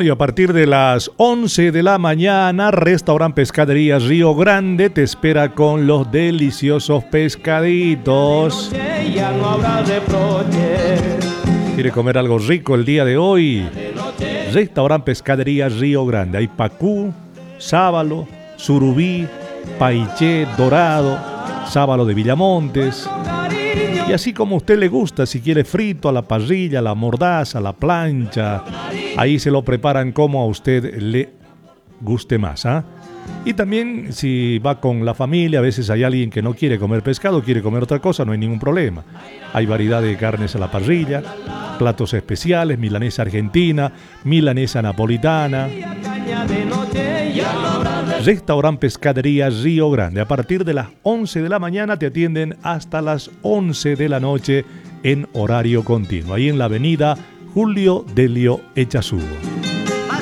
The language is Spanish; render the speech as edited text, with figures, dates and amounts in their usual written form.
Bueno, y a partir de las 11 de la mañana, Restaurante Pescadería Río Grande te espera con los deliciosos pescaditos. ¿Quiere comer algo rico el día de hoy? Restaurante Pescadería Río Grande. Hay pacú, sábalo, surubí, paiché, dorado, sábalo de Villamontes. Y así como a usted le gusta, si quiere frito, a la parrilla, a la mordaza, a la plancha, ahí se lo preparan como a usted le guste más, ¿ah? Y también si va con la familia, a veces hay alguien que no quiere comer pescado, quiere comer otra cosa, no hay ningún problema. Hay variedad de carnes a la parrilla, platos especiales, milanesa argentina, milanesa napolitana. Restaurante Pescadería Río Grande. A partir de las 11 de la mañana te atienden hasta las 11 de la noche en horario continuo. Ahí en la avenida Julio Delio Echazú.